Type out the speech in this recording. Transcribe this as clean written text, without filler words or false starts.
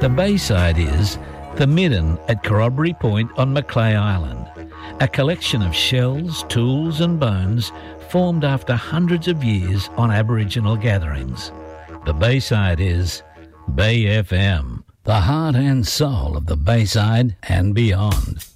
The Bayside is the Midden at Corroboree Point on Macleay Island, a collection of shells, tools and bones formed after hundreds of years on Aboriginal gatherings. The Bayside is Bay FM, the heart and soul of the Bayside and beyond.